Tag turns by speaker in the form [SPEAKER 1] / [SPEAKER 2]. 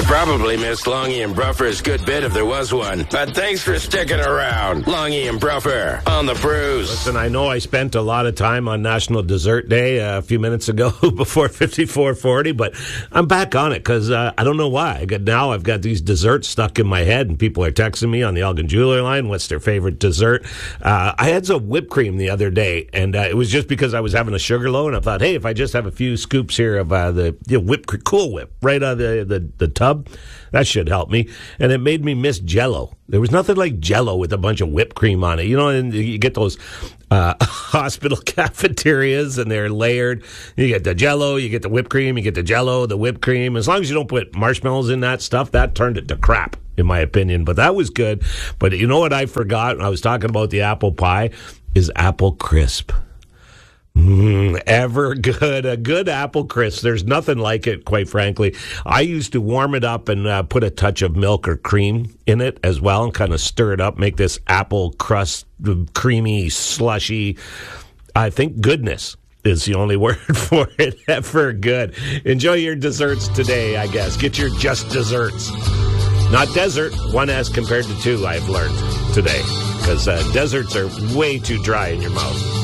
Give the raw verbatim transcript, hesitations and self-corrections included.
[SPEAKER 1] You probably missed Longy and Bruffer's good bit if there was one. But thanks for sticking around. Longy and Bruffer on the Brews.
[SPEAKER 2] Listen, I know I spent a lot of time on National Dessert Day uh, a few minutes ago before fifty-four forty, but I'm back on it because uh, I don't know why. I got, now I've got these desserts stuck in my head, and people are texting me on the Elgin Jeweler line, what's their favorite dessert? Uh, I had some whipped cream the other day, and uh, it was just because I was having a sugar low, and I thought, hey, if I just have a few scoops here of uh, the you know, whipped cream, Cool Whip right out of the, the, the tub, that should help me. And it made me miss Jell-O. There was nothing like Jell-O with a bunch of whipped cream on it. You know, and you get those uh, hospital cafeterias, and they're layered. You get the Jell-O, you get the whipped cream, you get the Jell-O, the whipped cream. As long as you don't put marshmallows in that stuff, that turned it to crap, in my opinion. But that was good. But you know what I forgot when I was talking about the apple pie is apple crisp. Mm, ever good. A good apple crisp. There's nothing like it, quite frankly. I used to warm it up and uh, put a touch of milk or cream in it as well and kind of stir it up, make this apple crust creamy, slushy. I think goodness is the only word for it. Ever good. Enjoy your desserts today, I guess. Get your just desserts. Not desert, one as compared to two, I've learned today. Because uh, deserts are way too dry in your mouth.